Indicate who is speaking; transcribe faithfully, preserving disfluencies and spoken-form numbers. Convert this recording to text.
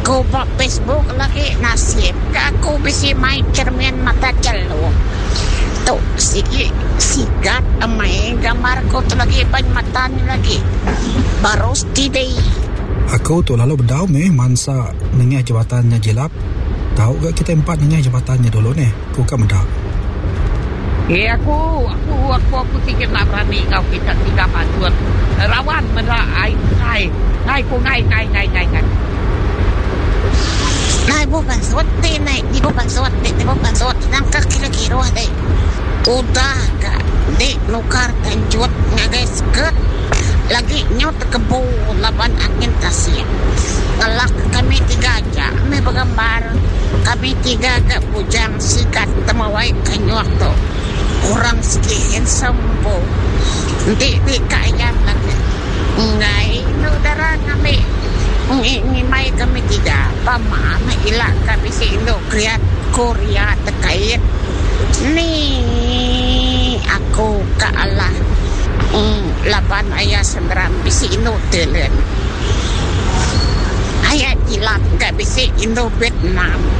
Speaker 1: Aku buat Facebook lagi nasib. Aku bisa main cermin mata celuk. Tu sikit sikat amai gambar ko tu lagi ban mata ni lagi. Baru tidak.
Speaker 2: Aku tu lalu berdaum eh mansa nengah jabatannya jelap. Tahu gak kita empat nengah jabatannya dulu nih. Aku kan berdaum.
Speaker 3: Eh aku, aku, aku, aku sikit nak berani kau kita tiga paduan. Rawan mana ai ngai, ngai ku ngai, ngai, ngai, ngai, ngai.
Speaker 1: Nai bukan suatu, nai, ni bukan suatu, ni bukan suatu. Nangkak kira-kira deh. Udah kak, dek nukar tanjut ngagai seket. Lagi nyot kebu laban angin tasya. Ngelak kami tiga aja, kami bergambar. Kami tiga agak bujang sikat temawai kanyuak tu. Orang sekian sembuh. Di di kaya lagi. Ngai nu darah kami. Ini mai kami tiga. Pama ilah kami si Indo Korea Korea terkait. Ni aku ke Allah. Mm, laban ayah sembilan bisi Indo Thailand. Ayah dilap ke bisi Indo Vietnam.